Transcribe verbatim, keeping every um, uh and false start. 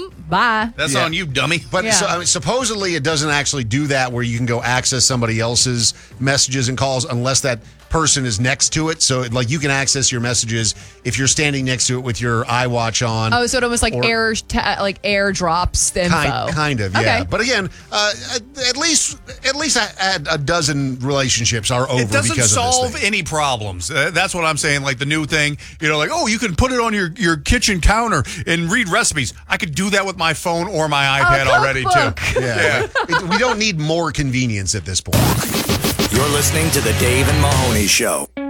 boom, bye. That's Yeah. on you, dummy. But Yeah. so, I mean, supposedly it doesn't actually do that where you can go access somebody else's messages and calls unless that person is next to it. So like you can access your messages if you're standing next to it with your iWatch on. Oh, so it almost like Or- air, ta- like airdrops the info. Kind, kind of, yeah. Okay. But again, uh, at, at least at least a, a dozen relationships are over It doesn't because solve of this thing. any problems. Uh, that's what I'm saying. Like the new thing, you know, like, oh, you can put it on your, your kitchen counter and read recipes. I could do that with my phone or my iPad already, cookbook. too. Yeah, It- we don't need more convenience at this point. You're listening to the Dave and Mahoney Show.